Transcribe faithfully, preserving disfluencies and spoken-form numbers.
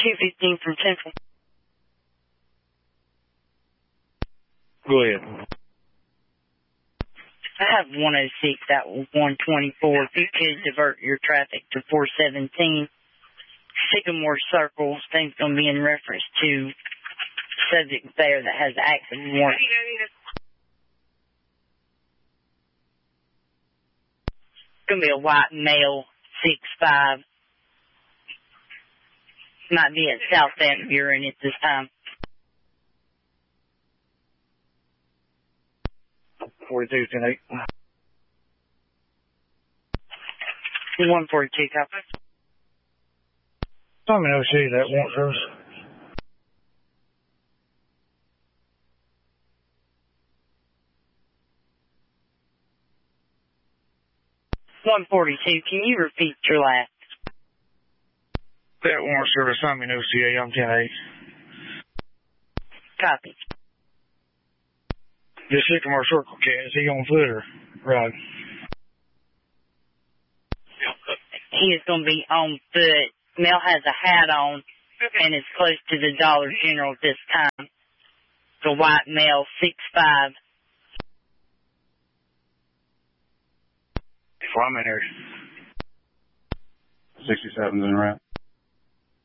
two fifteen from Central. Go ahead. I have one oh six at one twenty-four. If you could divert your traffic to four seventeen, Sycamore Circle, thing's going to be in reference to subject there that has active warrant. It's going to be a white male, six five. Might be at South End Buren at this time. forty-two, ten eight. one forty-two, copy. Tommy, no see that warrant service. one forty-two, can you repeat your last? That warrant service, Tommy, no C A, I'm ten eight. Copy. This Sycamore Circle cat, is he on foot or ride? He is going to be on foot. Mel has a hat on and is close to the Dollar General this time. The white male, six five. Before I'm in here. sixty-seven's in route.